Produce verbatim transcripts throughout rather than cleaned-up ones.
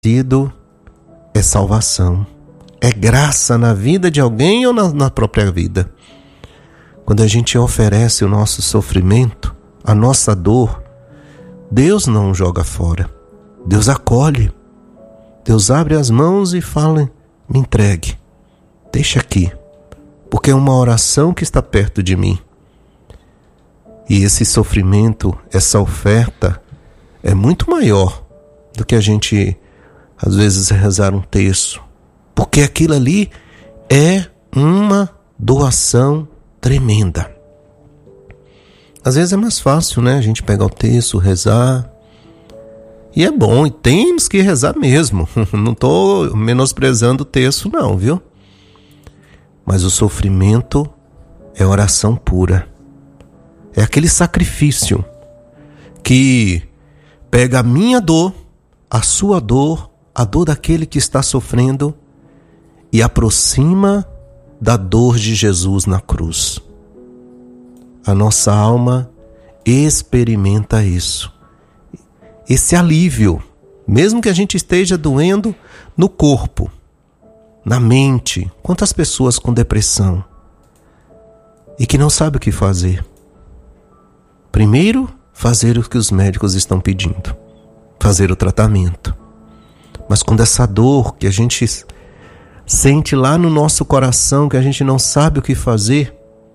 É salvação, é graça na vida de alguém ou na, na própria vida. Quando a gente oferece o nosso sofrimento, a nossa dor, Deus não joga fora, Deus acolhe, Deus abre as mãos e fala: me entregue, deixa aqui, porque é uma oração que está perto de mim. E esse sofrimento, essa oferta é muito maior do que a gente às vezes rezar um terço, porque aquilo ali é uma doação tremenda. Às vezes é mais fácil, né, a gente pegar o terço, rezar, e é bom, e temos que rezar mesmo. Não estou menosprezando o terço não, viu? Mas o sofrimento é oração pura, é aquele sacrifício que pega a minha dor, a sua dor, a dor daquele que está sofrendo, e aproxima da dor de Jesus na cruz. A nossa alma experimenta isso, esse alívio, mesmo que a gente esteja doendo no corpo, na mente. Quantas pessoas com depressão e que não sabem o que fazer? Primeiro, fazer o que os médicos estão pedindo, fazer o tratamento. Mas quando essa dor que a gente sente lá no nosso coração, que a gente não sabe o que fazer,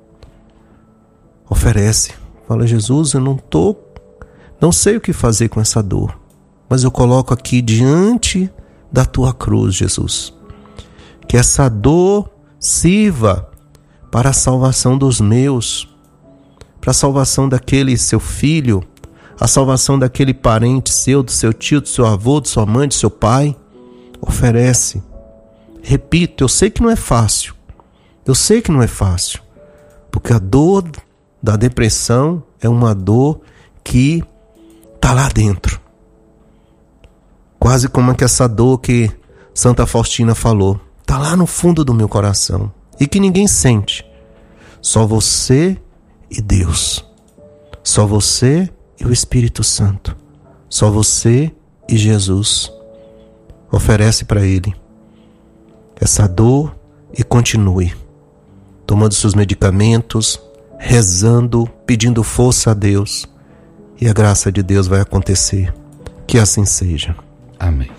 oferece. Fala: Jesus, eu não tô, não sei o que fazer com essa dor, mas eu coloco aqui diante da tua cruz, Jesus. Que essa dor sirva para a salvação dos meus, para a salvação daquele seu filho, a salvação daquele parente seu, do seu tio, do seu avô, de sua mãe, de seu pai. Oferece. Repito, eu sei que não é fácil. Eu sei que não é fácil. Porque a dor da depressão é uma dor que está lá dentro. Quase como que essa dor que Santa Faustina falou. Está lá no fundo do meu coração. E que ninguém sente. Só você e Deus. Só você e o Espírito Santo. Só você e Jesus. Oferece para Ele essa dor e continue tomando seus medicamentos, rezando, pedindo força a Deus, e a graça de Deus vai acontecer. Que assim seja. Amém.